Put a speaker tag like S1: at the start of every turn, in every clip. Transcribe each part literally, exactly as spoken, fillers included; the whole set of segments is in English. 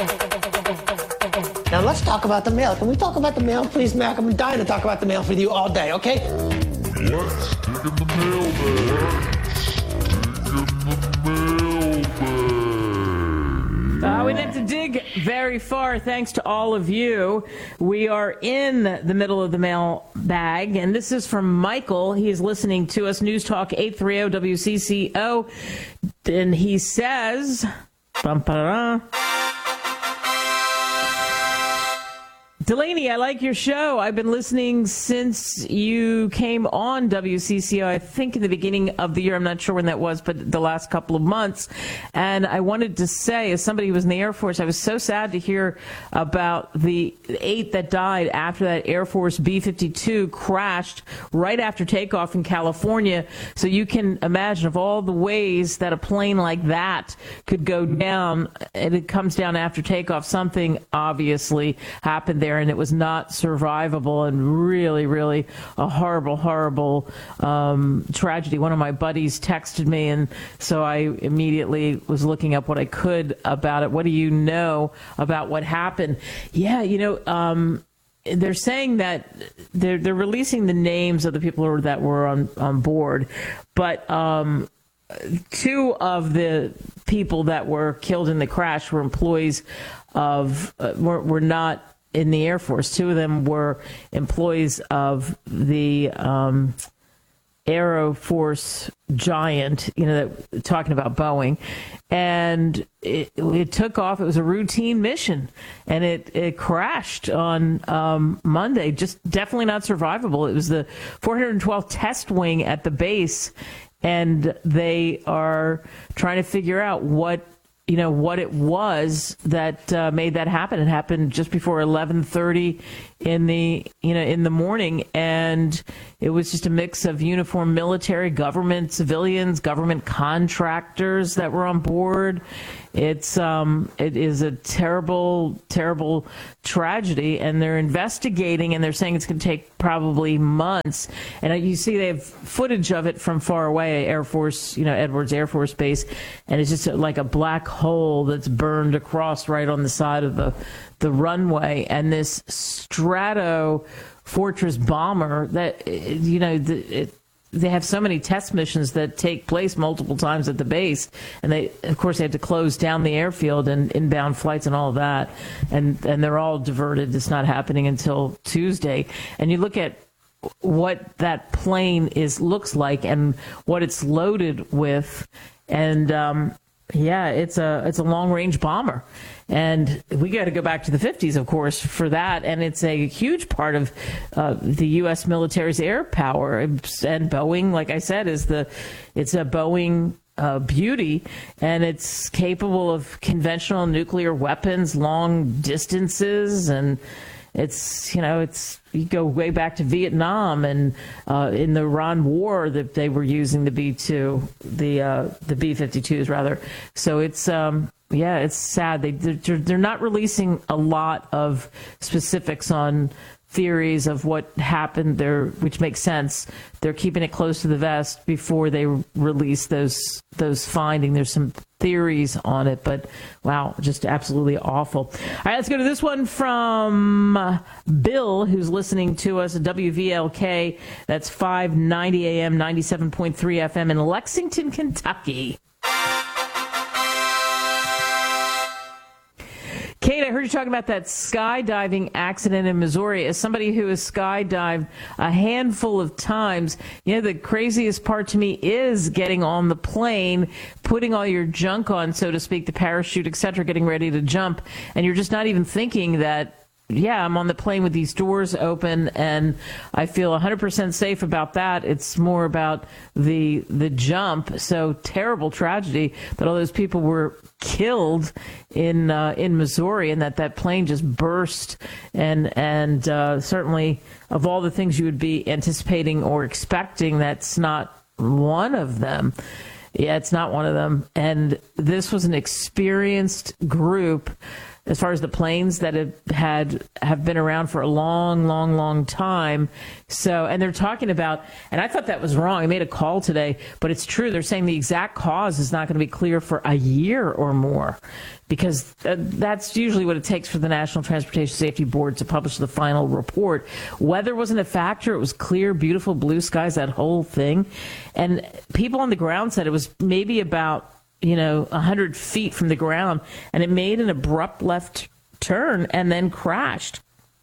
S1: Now let's talk about the mail. Can we talk about the mail, please, Mac? I'm dying to talk about the mail with you all day, okay?
S2: Let's dig in the mailbag. Dig in the mailbag.
S3: Uh, we didn't have to dig very far, thanks to all of you. We are in the middle of the mail bag, and this is from Michael. He is listening to us, News Talk eight thirty W C C O, and he says, bum, ba-da-da. Delaney, I like your show. I've been listening since you came on W C C O, I think in the beginning of the year. I'm not sure when that was, but the last couple of months. And I wanted to say, as somebody who was in the Air Force, I was so sad to hear about the eight that died after that Air Force B fifty-two crashed right after takeoff in California. So you can imagine of all the ways that a plane like that could go down, and it comes down after takeoff, something obviously happened there. And it was not survivable, and really, really a horrible, horrible um, tragedy. One of my buddies texted me, and so I immediately was looking up what I could about it. What do you know about what happened? Yeah, you know, um, they're saying that they're they're releasing the names of the people that were on, on board, but um, two of the people that were killed in the crash were employees of uh, were, were not in the Air Force. Two of them were employees of the um, Aero Force giant, you know, that, talking about Boeing. And it, it took off. It was a routine mission, and it, it crashed on um, Monday. Just definitely not survivable. It was the four hundred twelfth test wing at the base, and they are trying to figure out what you know, what it was that uh, made that happen. It happened just before eleven thirty in the, you know, in the morning. And it was just a mix of uniformed military, government, civilians, government contractors that were on board. It's, um, it is a terrible, terrible tragedy, and they're investigating, and they're saying it's going to take probably months. And you see they have footage of it from far away, Air Force, you know, Edwards Air Force Base, and it's just like a black hole that's burned across right on the side of the, the runway. And this Strato Fortress bomber that, you know, the, it, they have so many test missions that take place multiple times at the base. And they, of course, they had to close down the airfield and inbound flights and all of that. And, and they're all diverted. It's not happening until Tuesday. And you look at what that plane is, looks like, and what it's loaded with. And, um, yeah, it's a, it's a long range bomber. And we got to go back to the fifties, of course, for that. And it's a huge part of uh, the U S military's air power. And Boeing, like I said, is the it's a Boeing uh, beauty, and it's capable of conventional nuclear weapons, long distances, and it's, you know, it's, you go way back to Vietnam, and uh, in the Iran War that they were using the B two, the uh, the B fifty-twos rather. So it's um, yeah, it's sad. They they're, they're not releasing a lot of specifics on theories of what happened there, which makes sense. They're keeping it close to the vest before they release those those findings. There's some theories on it, but wow, just absolutely awful. All right, let's go to this one from uh, Bill, who's listening to us at W V L K. That's five ninety A M, ninety-seven point three F M in Lexington, Kentucky. Kate, I heard you talking about that skydiving accident in Missouri. As somebody who has skydived a handful of times, you know, the craziest part to me is getting on the plane, putting all your junk on, so to speak, the parachute, et cetera, getting ready to jump, and you're just not even thinking that, yeah, I'm on the plane with these doors open, and I feel one hundred percent safe about that. It's more about the the jump. So terrible tragedy that all those people were killed in uh, in Missouri, and that that plane just burst. And and uh, certainly of all the things you would be anticipating or expecting, that's not one of them. Yeah, it's not one of them. And this was an experienced group as far as the planes that have had have been around for a long, long, long time. So, and they're talking about, and I thought that was wrong. I made a call today, but it's true. They're saying the exact cause is not going to be clear for a year or more, because uh, that's usually what it takes for the National Transportation Safety Board to publish the final report. Weather wasn't a factor. It was clear, beautiful blue skies, that whole thing. And people on the ground said it was maybe about, you know, one hundred feet from the ground, and it made an abrupt left turn and then crashed.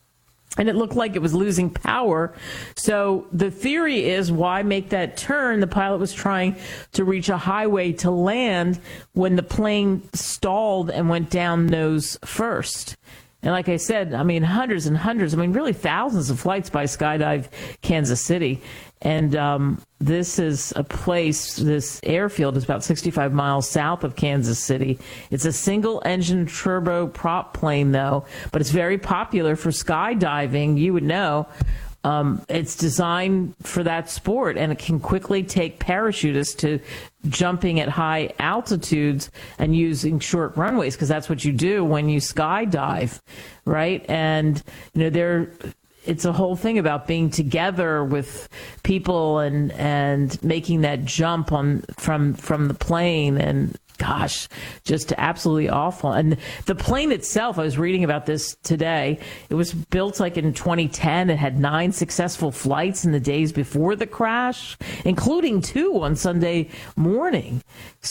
S3: And it looked like it was losing power. So the theory is, why make that turn? The pilot was trying to reach a highway to land when the plane stalled and went down nose first. And like I said, I mean, hundreds and hundreds, I mean, really thousands of flights by Skydive Kansas City. And um, this is a place, this airfield is about sixty-five miles south of Kansas City. It's a single-engine turboprop plane, though, but it's very popular for skydiving. You would know. Um, it's designed for that sport, and it can quickly take parachutists to jumping at high altitudes and using short runways, because that's what you do when you skydive, right? And, you know, they're... It's a whole thing about being together with people and and making that jump on from from the plane, and gosh, just absolutely awful. And the plane itself, I was reading about this today. It was built like in twenty ten. It had nine successful flights in the days before the crash, including two on Sunday morning.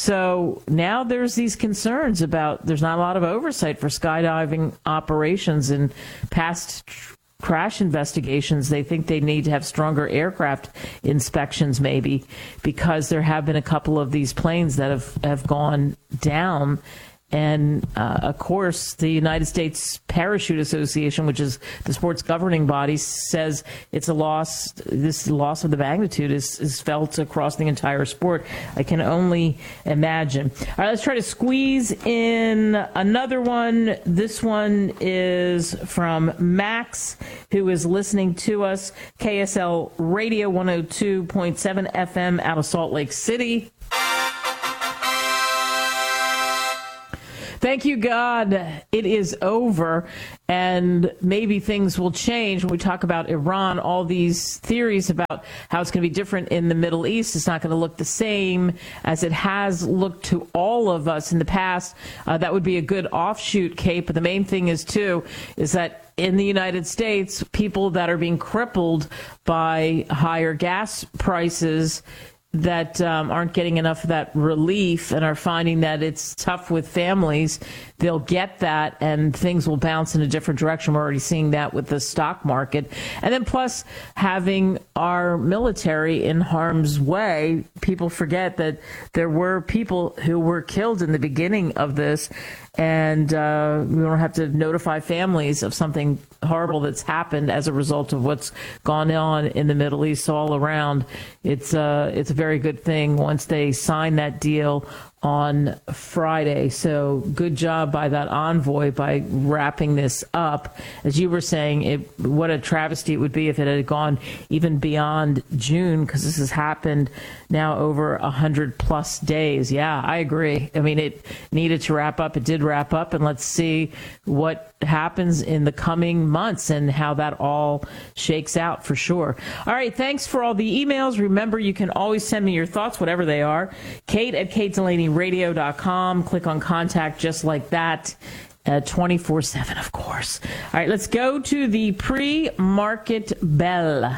S3: So now there's these concerns about there's not a lot of oversight for skydiving operations in past crash investigations. They think they need to have stronger aircraft inspections, maybe, because there have been a couple of these planes that have, have gone down. And, uh, of course, the United States Parachute Association, which is the sport's governing body, says it's a loss. This loss of the magnitude is, is felt across the entire sport. I can only imagine. All right, let's try to squeeze in another one. This one is from Max, who is listening to us, K S L Radio one oh two point seven F M out of Salt Lake City. Thank you, God. It is over, and maybe things will change when we talk about Iran. All these theories about how it's going to be different in the Middle East. It's not going to look the same as it has looked to all of us in the past. Uh, that would be a good offshoot, Kate. But the main thing is, too, is that in the United States, people that are being crippled by higher gas prices that um, aren't getting enough of that relief and are finding that it's tough with families, they'll get that and things will bounce in a different direction. We're already seeing that with the stock market. And then plus having our military in harm's way, people forget that there were people who were killed in the beginning of this, and uh, we don't have to notify families of something horrible that's happened as a result of what's gone on in the Middle East all around. It's, uh, it's a very good thing once they sign that deal on Friday. So good job by that envoy by wrapping this up. As you were saying, it, what a travesty it would be if it had gone even beyond June, because this has happened now over one hundred plus days. Yeah, I agree. I mean, it needed to wrap up. It did wrap up, and let's see what happens in the coming months and how that all shakes out for sure. All right, thanks for all the emails. Remember, you can always send me your thoughts, whatever they are. Kate at kate delaney radio dot com. Click on contact just like that. Uh, twenty-four seven, of course. All right, let's go to the pre-market bell.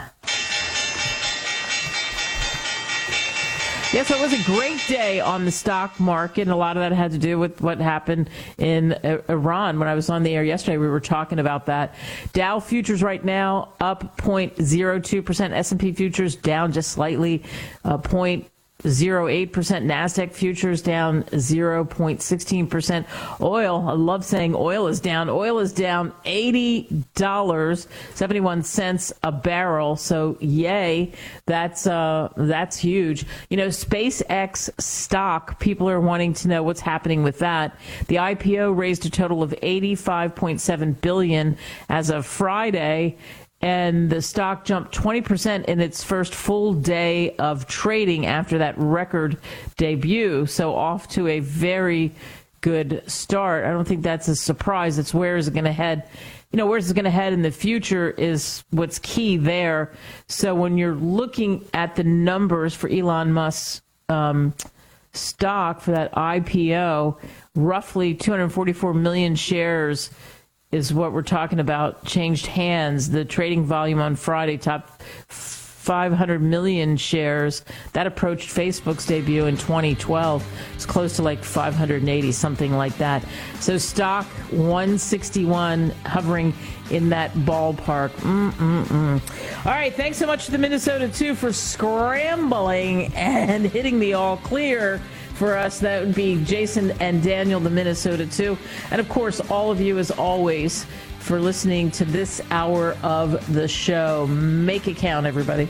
S3: Yes, it was a great day on the stock market, and a lot of that had to do with what happened in Iran. When I was on the air yesterday, we were talking about that. Dow futures right now up zero point zero two percent. S and P futures down just slightly, uh, zero point zero eight percent. NASDAQ futures down zero point one six percent. Oil, I love saying oil is down. Oil is down eighty dollars and seventy-one cents a barrel. So yay, that's uh, that's huge. You know, SpaceX stock, people are wanting to know what's happening with that. The I P O raised a total of eighty-five point seven billion dollars as of Friday. And the stock jumped twenty percent in its first full day of trading after that record debut. So off to a very good start. I don't think that's a surprise. It's where is it going to head? You know, where is it going to head in the future is what's key there. So when you're looking at the numbers for Elon Musk's um, stock for that I P O, roughly two hundred forty-four million shares is what we're talking about, changed hands. The trading volume on Friday topped five hundred million shares. That approached Facebook's debut in twenty twelve. It's close to like five hundred eighty, something like that. So stock one sixty-one, hovering in that ballpark. Mm-mm-mm. All right, thanks so much to the Minnesota two for scrambling and hitting the all clear. For us, that would be Jason and Daniel, the Minnesota two. And, of course, all of you, as always, for listening to this hour of the show. Make it count, everybody.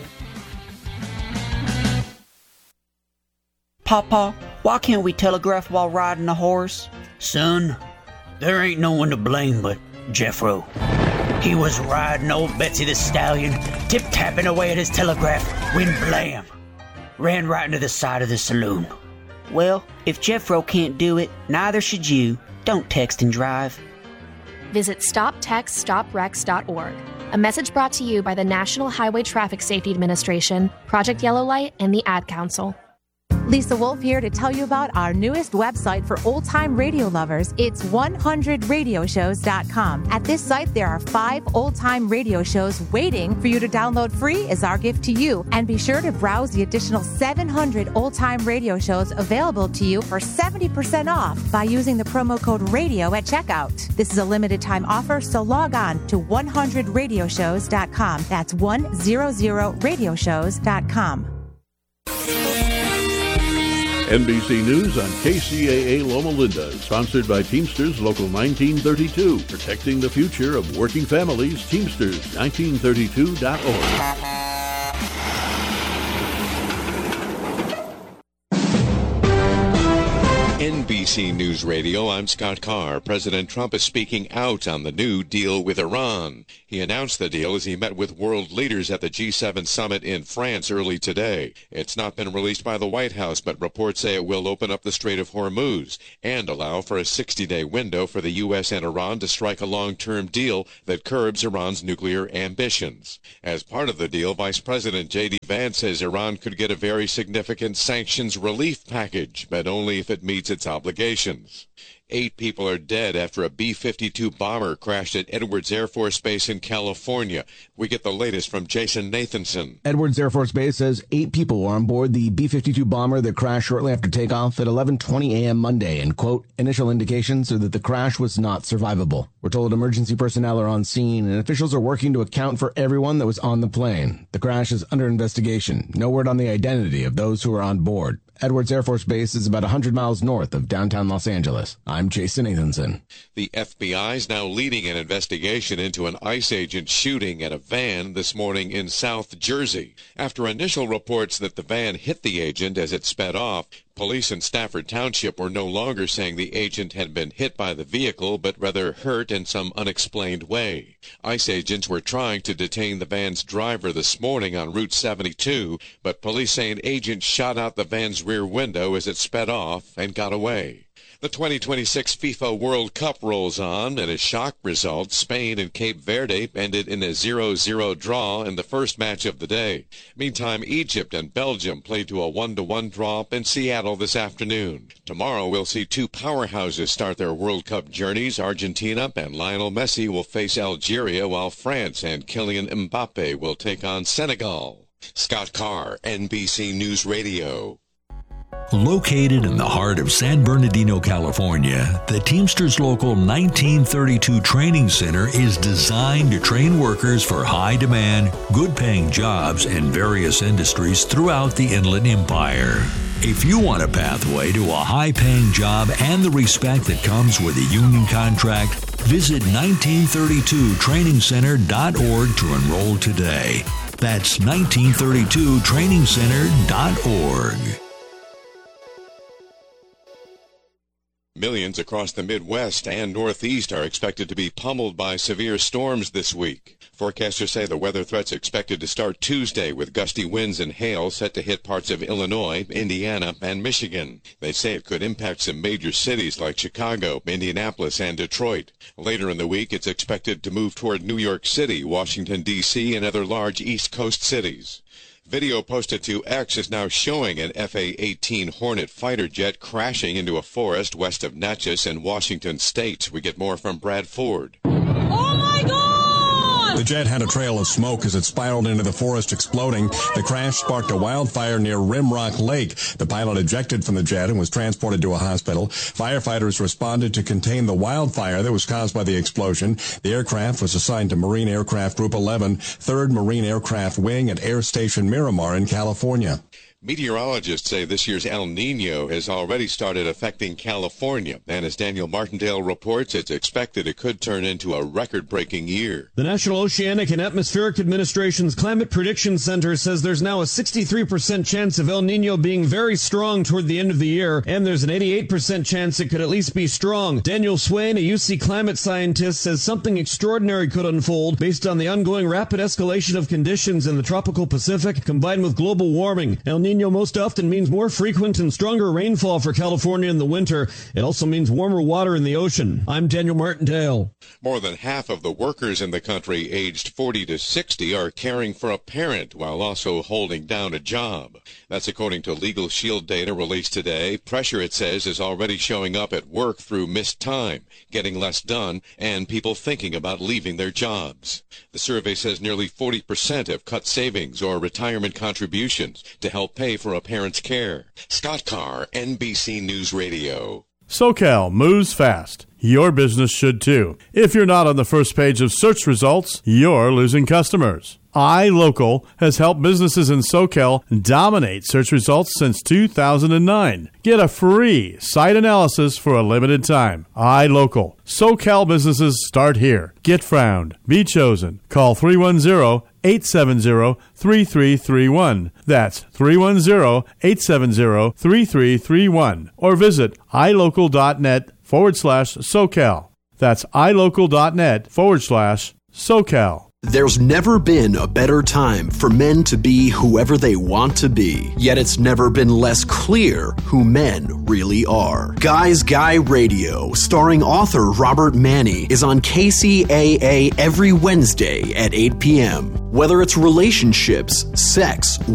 S4: Papa, why can't we telegraph while riding a horse?
S5: Son, there ain't no one to blame but Jeffro. He was riding old Betsy the Stallion, tip-tapping away at his telegraph, when blam, ran right into the side of the saloon.
S4: Well, if Jeffro can't do it, neither should you. Don't text and drive.
S6: Visit stop text stop wrecks dot org. A message brought to you by the National Highway Traffic Safety Administration, Project Yellow Light, and the Ad Council.
S7: Lisa Wolf here to tell you about our newest website for old-time radio lovers. It's one hundred radio shows dot com. At this site, there are five old-time radio shows waiting for you to download free as our gift to you. And be sure to browse the additional seven hundred old-time radio shows available to you for seventy percent off by using the promo code RADIO at checkout. This is a limited-time offer, so log on to one hundred radio shows dot com. That's one hundred radio shows dot com.
S8: N B C News on K C A A Loma Linda, sponsored by Teamsters Local nineteen thirty-two, protecting the future of working families. Teamsters nineteen thirty-two dot org.
S9: N B C News Radio, I'm Scott Carr. President Trump is speaking out on the new deal with Iran. He announced the deal as he met with world leaders at the G seven summit in France early today. It's not been released by the White House, but reports say it will open up the Strait of Hormuz and allow for a sixty-day window for the U S and Iran to strike a long-term deal that curbs Iran's nuclear ambitions. As part of the deal, Vice President J D Vance says Iran could get a very significant sanctions relief package, but only if it meets its obligations. Eight people are dead after a B fifty-two bomber crashed at Edwards Air Force Base in California. We get the latest from Jason Nathanson.
S10: Edwards Air Force Base says eight people were on board the B fifty-two bomber that crashed shortly after takeoff at eleven twenty a.m. Monday, and, quote, initial indications are that the crash was not survivable. We're told emergency personnel are on scene, and officials are working to account for everyone that was on the plane. The crash is under investigation. No word on the identity of those who were on board. Edwards Air Force Base is about one hundred miles north of downtown Los Angeles. I'm Jason Nathanson.
S9: The F B I is now leading an investigation into an ICE agent shooting at a van this morning in South Jersey. After initial reports that the van hit the agent as it sped off, police in Stafford Township were no longer saying the agent had been hit by the vehicle, but rather hurt in some unexplained way. ICE agents were trying to detain the van's driver this morning on Route seventy-two, but police say an agent shot out the van's rear window as it sped off and got away. The twenty twenty-six FIFA World Cup rolls on, and a shock result, Spain and Cape Verde ended in a zero zero draw in the first match of the day. Meantime, Egypt and Belgium played to a one to one draw in Seattle this afternoon. Tomorrow we'll see two powerhouses start their World Cup journeys. Argentina and Lionel Messi will face Algeria, while France and Kylian Mbappe will take on Senegal. Scott Carr, N B C News Radio.
S11: Located in the heart of San Bernardino, California, the Teamsters Local nineteen thirty-two Training Center is designed to train workers for high-demand, good-paying jobs in various industries throughout the Inland Empire. If you want a pathway to a high-paying job and the respect that comes with a union contract, visit nineteen thirty-two training center dot org to enroll today. That's nineteen thirty-two training center dot org.
S9: Millions across the Midwest and Northeast are expected to be pummeled by severe storms this week. Forecasters say the weather threat's expected to start Tuesday with gusty winds and hail set to hit parts of Illinois, Indiana, and Michigan. They say it could impact some major cities like Chicago, Indianapolis, and Detroit. Later in the week, it's expected to move toward New York City, Washington, D C, and other large East Coast cities. Video posted to X is now showing an F A eighteen Hornet fighter jet crashing into a forest west of Natchez in Washington state. We get more from Brad Ford.
S12: Oh my God!
S13: The jet had a trail of smoke as it spiraled into the forest, exploding. The crash sparked a wildfire near Rimrock Lake. The pilot ejected from the jet and was transported to a hospital. Firefighters responded to contain the wildfire that was caused by the explosion. The aircraft was assigned to Marine Aircraft Group eleven, third Marine Aircraft Wing at Air Station Miramar in California.
S9: Meteorologists say this year's El Nino has already started affecting California, and as Daniel Martindale reports, it's expected it could turn into a record-breaking year.
S14: The National Oceanic and Atmospheric Administration's Climate Prediction Center says there's now a sixty-three percent chance of El Nino being very strong toward the end of the year, and there's an eighty-eight percent chance it could at least be strong. Daniel Swain, a U C climate scientist, says something extraordinary could unfold based on the ongoing rapid escalation of conditions in the tropical Pacific combined with global warming. El Nino El Nino most often means more frequent and stronger rainfall for California in the winter. It also means warmer water in the ocean. I'm Daniel Martindale.
S9: More than half of the workers in the country aged forty to sixty are caring for a parent while also holding down a job. That's according to Legal Shield data released today. Pressure, it says, is already showing up at work through missed time, getting less done, and people thinking about leaving their jobs. The survey says nearly forty percent have cut savings or retirement contributions to help pay for a parent's care. Scott Carr, N B C News Radio.
S15: SoCal moves fast. Your business should too. If you're not on the first page of search results, you're losing customers. iLocal has helped businesses in SoCal dominate search results since two thousand nine. Get a free site analysis for a limited time. iLocal. SoCal businesses start here. Get found. Be chosen. Call three one zero, eight seven zero, three three three one. That's three one zero, eight seven zero, three three three one. Or visit ilocal.net forward slash SoCal. That's ilocal.net forward slash SoCal.
S16: There's never been a better time for men to be whoever they want to be, yet it's never been less clear who men really are. Guys Guy Radio, starring author Robert Manni, is on K C A A every Wednesday at eight p.m. Whether it's relationships, sex,